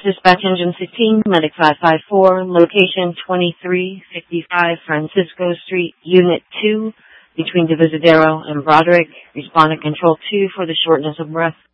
Dispatch Engine 15, Medic 554, location 2355 Francisco Street, Unit 2, between Divisadero and Broderick. Respondent Control 2 for the shortness of breath.